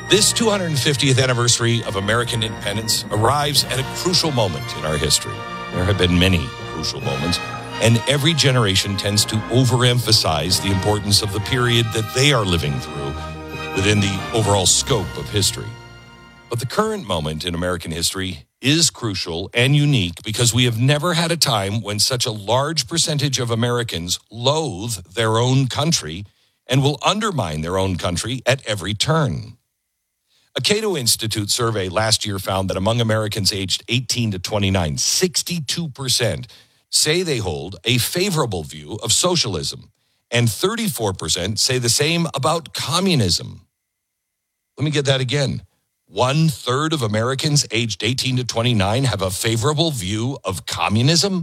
This 250th anniversary of American independence arrives at a crucial moment in our history. There have been many crucial moments, and every generation tends to overemphasize the importance of the period that they are living through within the overall scope of history. But the current moment in American history is crucial and unique because we have never had a time when such a large percentage of Americans loathe their own country and will undermine their own country at every turn. A Cato Institute survey last year found that among Americans aged 18 to 29, 62% say they hold a favorable view of socialism, and 34% say the same about communism. Let me get that again. 1/3 of Americans aged 18 to 29 have a favorable view of communism.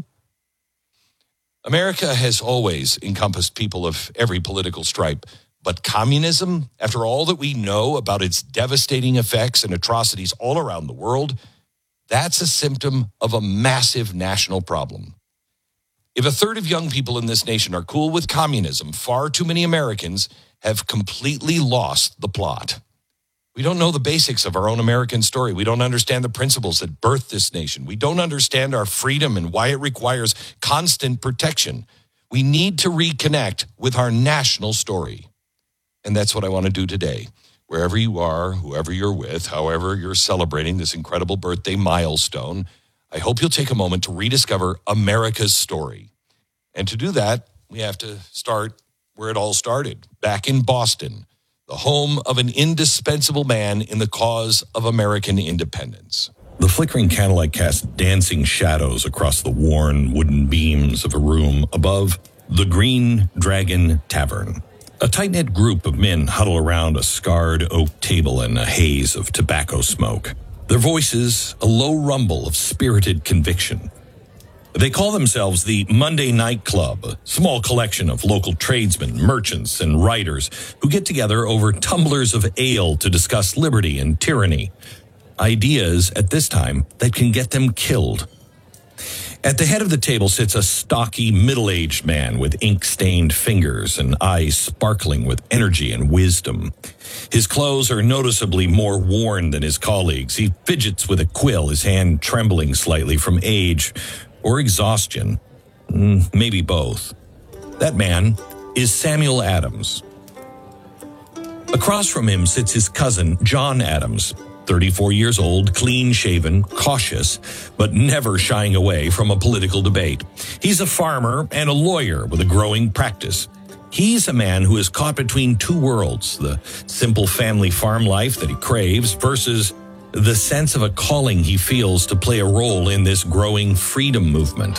America has always encompassed people of every political stripe. But communism, after all that we know about its devastating effects and atrocities all around the world, that's a symptom of a massive national problem. If 1/3 of young people in this nation are cool with communism, far too many Americans have completely lost the plot. We don't know the basics of our own American story. We don't understand the principles that birthed this nation. We don't understand our freedom and why it requires constant protection. We need to reconnect with our national story. And that's what I want to do today. Wherever you are, whoever you're with, however you're celebrating this incredible birthday milestone, I hope you'll take a moment to rediscover America's story. And to do that, we have to start where it all started, back in Boston, the home of an indispensable man in the cause of American independence. The flickering candlelight cast dancing shadows across the worn wooden beams of a room above the Green Dragon Tavern. A tight-knit group of men huddle around a scarred oak table in a haze of tobacco smoke. Their voices a low rumble of spirited conviction. They call themselves the Monday Night Club, a small collection of local tradesmen, merchants, and writers who get together over tumblers of ale to discuss liberty and tyranny. Ideas at this time that can get them killed. At the head of the table sits a stocky, middle-aged man with ink-stained fingers and eyes sparkling with energy and wisdom. His clothes are noticeably more worn than his colleagues. He fidgets with a quill, his hand trembling slightly from age or exhaustion. Maybe both. That man is Samuel Adams. Across from him sits his cousin, John Adams, 34 years old, clean-shaven, cautious, but never shying away from a political debate. He's a farmer and a lawyer with a growing practice. He's a man who is caught between two worlds, the simple family farm life that he craves versus the sense of a calling he feels to play a role in this growing freedom movement.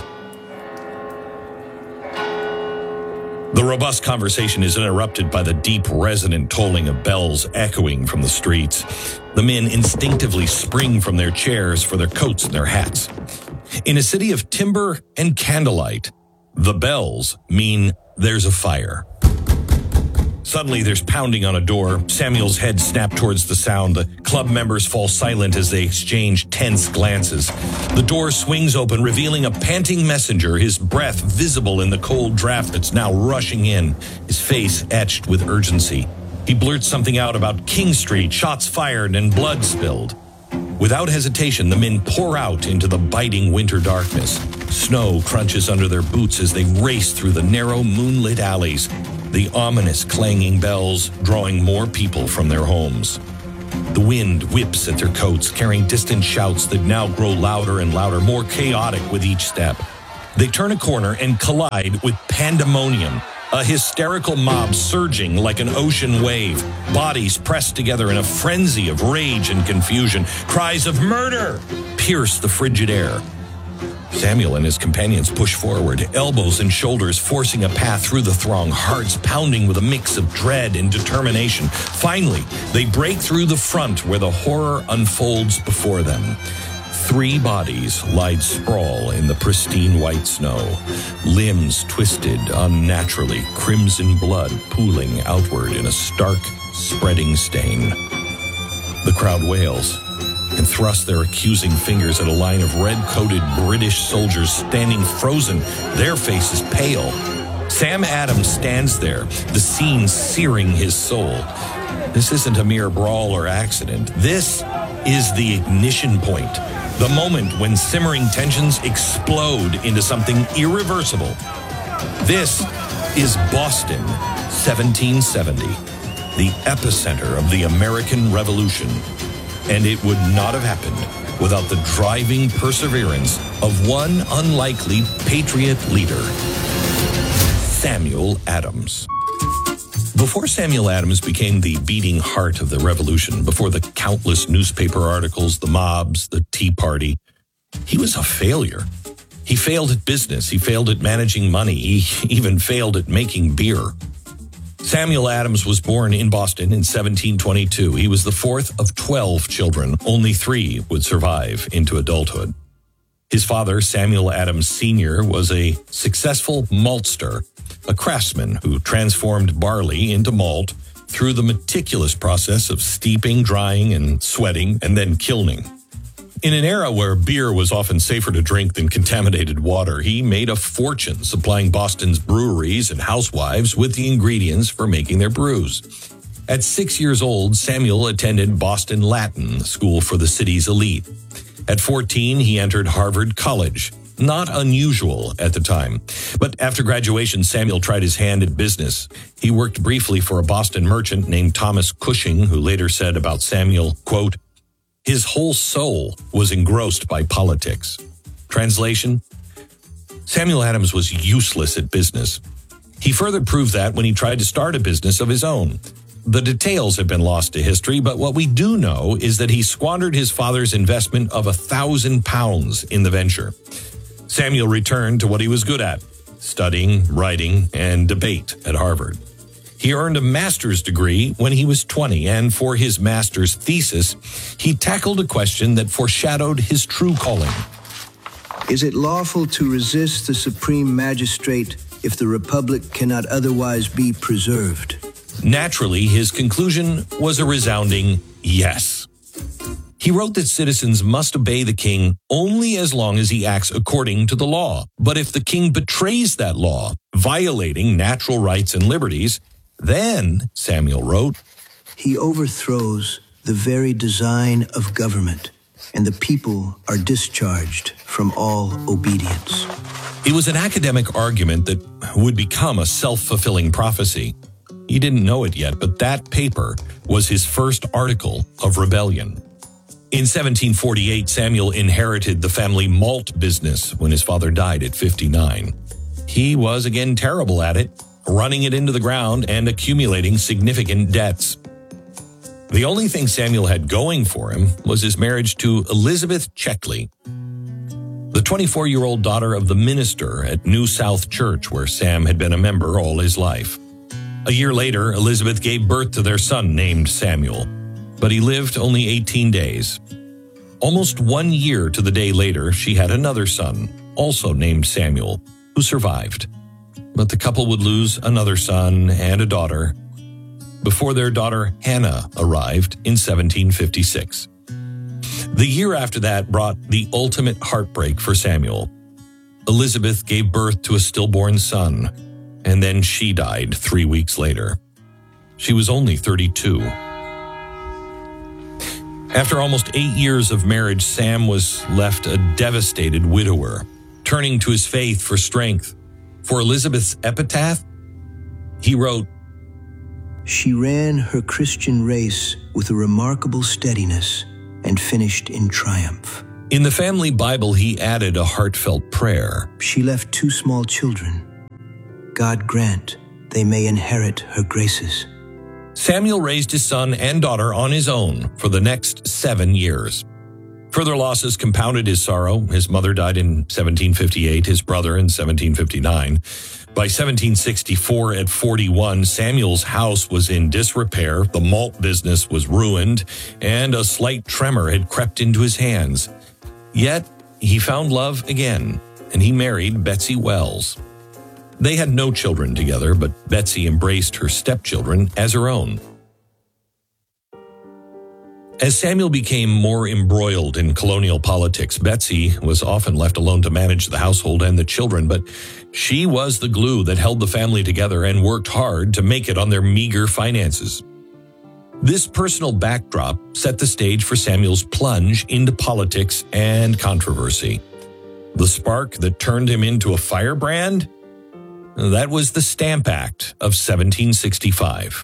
The robust conversation is interrupted by the deep, resonant tolling of bells echoing from the streets. The men instinctively spring from their chairs for their coats and their hats. In a city of timber and candlelight, the bells mean there's a fire. Suddenly, there's pounding on a door. Samuel's head snapped towards the sound. The club members fall silent as they exchange tense glances. The door swings open, revealing a panting messenger, his breath visible in the cold draft that's now rushing in, his face etched with urgency. He blurts something out about King Street, shots fired and blood spilled. Without hesitation, the men pour out into the biting winter darkness. Snow crunches under their boots as they race through the narrow moonlit alleys, the ominous clanging bells drawing more people from their homes. The wind whips at their coats, carrying distant shouts that now grow louder and louder, more chaotic with each step. They turn a corner and collide with pandemonium, a hysterical mob surging like an ocean wave, bodies pressed together in a frenzy of rage and confusion. Cries of murder pierce the frigid air. Samuel and his companions push forward, elbows and shoulders forcing a path through the throng, hearts pounding with a mix of dread and determination. Finally, they break through the front where the horror unfolds before them. 3 bodies lied sprawl in the pristine white snow, limbs twisted unnaturally, crimson blood pooling outward in a stark, spreading stain. The crowd wails and thrust their accusing fingers at a line of red-coated British soldiers standing frozen, their faces pale. Sam Adams stands there, the scene searing his soul. This isn't a mere brawl or accident. This is the ignition point, the moment when simmering tensions explode into something irreversible. This is Boston, 1770, the epicenter of the American Revolution. And it would not have happened without the driving perseverance of one unlikely patriot leader, Samuel Adams. Before Samuel Adams became the beating heart of the revolution, before the countless newspaper articles, the mobs, the Tea Party, he was a failure. He failed at business. He failed at managing money. He even failed at making beer. Samuel Adams was born in Boston in 1722. He was the fourth of 12 children. Only 3 would survive into adulthood. His father, Samuel Adams Sr., was a successful maltster, a craftsman who transformed barley into malt through the meticulous process of steeping, drying, and sweating, and then kilning. In an era where beer was often safer to drink than contaminated water, he made a fortune supplying Boston's breweries and housewives with the ingredients for making their brews. At 6 years old, Samuel attended Boston Latin School for the city's elite. At 14, he entered Harvard College. Not unusual at the time. But after graduation, Samuel tried his hand at business. He worked briefly for a Boston merchant named Thomas Cushing, who later said about Samuel, quote, "His whole soul was engrossed by politics." Translation: Samuel Adams was useless at business. He further proved that when he tried to start a business of his own. The details have been lost to history, but what we do know is that he squandered his father's investment of £1,000 in the venture. Samuel returned to what he was good at, studying, writing, and debate at Harvard. He earned a master's degree when he was 20, and for his master's thesis, he tackled a question that foreshadowed his true calling. Is it lawful to resist the supreme magistrate if the republic cannot otherwise be preserved? Naturally, his conclusion was a resounding yes. He wrote that citizens must obey the king only as long as he acts according to the law. But if the king betrays that law, violating natural rights and liberties, then, Samuel wrote, he overthrows the very design of government, and the people are discharged from all obedience. It was an academic argument that would become a self-fulfilling prophecy. He didn't know it yet, but that paper was his first article of rebellion. In 1748, Samuel inherited the family malt business when his father died at 59. He was again terrible at it, running it into the ground and accumulating significant debts. The only thing Samuel had going for him was his marriage to Elizabeth Checkley, the 24-year-old daughter of the minister at New South Church, where Sam had been a member all his life. A year later, Elizabeth gave birth to their son named Samuel, but he lived only 18 days. Almost 1 year to the day later, she had another son, also named Samuel, who survived. But the couple would lose another son and a daughter before their daughter Hannah arrived in 1756. The year after that brought the ultimate heartbreak for Samuel. Elizabeth gave birth to a stillborn son, and then she died 3 weeks later. She was only 32. After almost 8 years of marriage, Sam was left a devastated widower, turning to his faith for strength. For Elizabeth's epitaph, he wrote, "She ran her Christian race with a remarkable steadiness and finished in triumph." In the family Bible, he added a heartfelt prayer. "She left 2 small children. God grant they may inherit her graces." Samuel raised his son and daughter on his own for the next 7 years. Further losses compounded his sorrow. His mother died in 1758, his brother in 1759. By 1764, at 41, Samuel's house was in disrepair, the malt business was ruined, and a slight tremor had crept into his hands. Yet, he found love again, and he married Betsy Wells. They had no children together, but Betsy embraced her stepchildren as her own. As Samuel became more embroiled in colonial politics, Betsy was often left alone to manage the household and the children, but she was the glue that held the family together and worked hard to make it on their meager finances. This personal backdrop set the stage for Samuel's plunge into politics and controversy. The spark that turned him into a firebrand? That was the Stamp Act of 1765.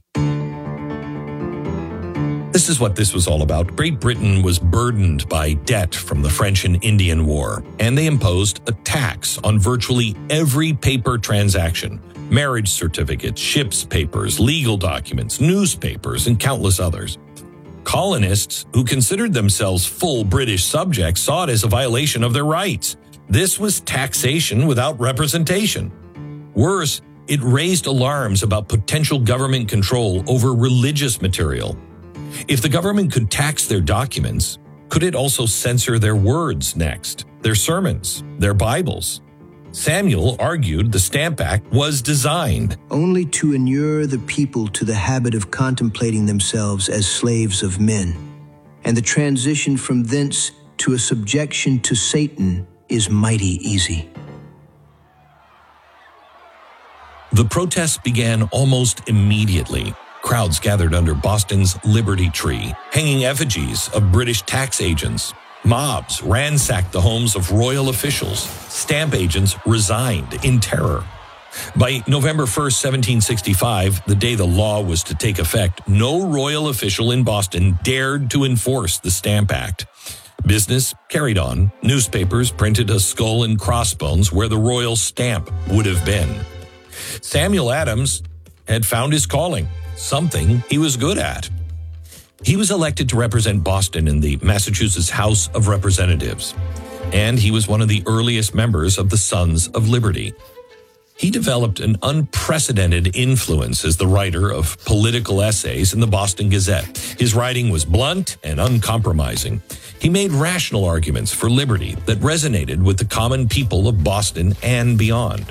This is what this was all about. Great Britain was burdened by debt from the French and Indian War, and they imposed a tax on virtually every paper transaction. Marriage certificates, ships' papers, legal documents, newspapers, and countless others. Colonists who considered themselves full British subjects saw it as a violation of their rights. This was taxation without representation. Worse, it raised alarms about potential government control over religious material. If the government could tax their documents, could it also censor their words next, their sermons, their Bibles? Samuel argued the Stamp Act was designed only to inure the people to the habit of contemplating themselves as slaves of men, and the transition from thence to a subjection to Satan is mighty easy. The protests began almost immediately. Crowds gathered under Boston's Liberty Tree, hanging effigies of British tax agents. Mobs ransacked the homes of royal officials. Stamp agents resigned in terror. By November 1st, 1765, the day the law was to take effect, no royal official in Boston dared to enforce the Stamp Act. Business carried on. Newspapers printed a skull and crossbones where the royal stamp would have been. Samuel Adams had found his calling, something he was good at. He was elected to represent Boston in the Massachusetts House of Representatives, and he was one of the earliest members of the Sons of Liberty. He developed an unprecedented influence as the writer of political essays in the Boston Gazette. His writing was blunt and uncompromising. He made rational arguments for liberty that resonated with the common people of Boston and beyond.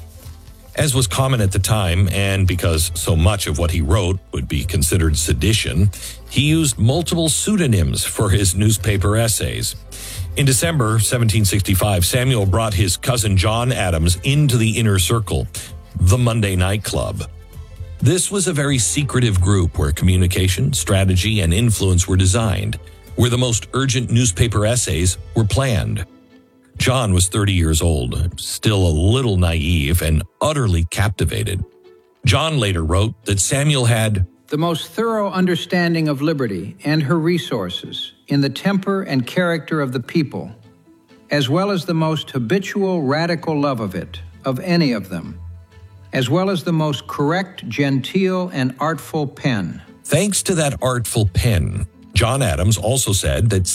As was common at the time, and because so much of what he wrote would be considered sedition, he used multiple pseudonyms for his newspaper essays. In December 1765, Samuel brought his cousin John Adams into the inner circle, the Monday Night Club. This was a very secretive group where communication, strategy, and influence were designed, where the most urgent newspaper essays were planned. John was 30 years old, still a little naive and utterly captivated. John later wrote that Samuel had the most thorough understanding of liberty and her resources in the temper and character of the people, as well as the most habitual radical love of it, of any of them, as well as the most correct, genteel, and artful pen. Thanks to that artful pen, John Adams also said that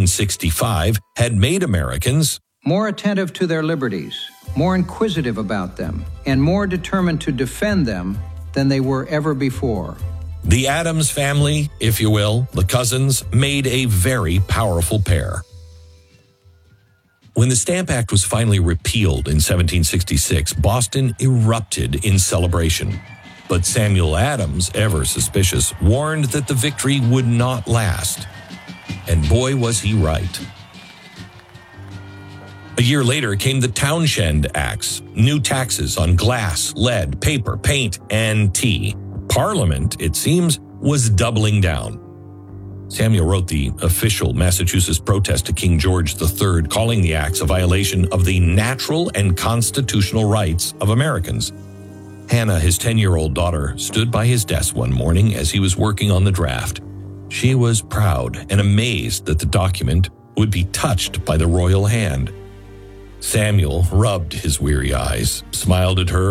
1765 had made Americans more attentive to their liberties, more inquisitive about them, and more determined to defend them than they were ever before. The Adams family, if you will, the cousins, made a very powerful pair. When the Stamp Act was finally repealed in 1766, Boston erupted in celebration. But Samuel Adams, ever suspicious, warned that the victory would not last. And boy, was he right. A year later came the Townshend Acts, new taxes on glass, lead, paper, paint, and tea. Parliament, it seems, was doubling down. Samuel wrote the official Massachusetts protest to King George III, calling the acts a violation of the natural and constitutional rights of Americans. Hannah, his 10-year-old daughter, stood by his desk one morning as he was working on the draft. She was proud and amazed that the document would be touched by the royal hand. Samuel rubbed his weary eyes, smiled at her,